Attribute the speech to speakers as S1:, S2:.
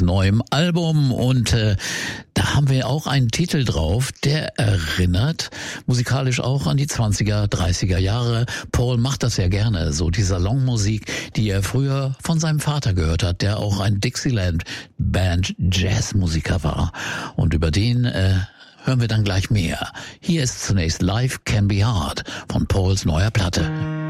S1: neuem Album und da haben wir auch einen Titel drauf, der erinnert musikalisch auch an die 20er, 30er Jahre. Paul macht das ja gerne, so die Salonmusik, die er früher von seinem Vater gehört hat, der auch ein Dixieland-Band-Jazzmusiker war. Und über den hören wir dann gleich mehr. Hier ist zunächst Life Can Be Hard von Pauls neuer Platte.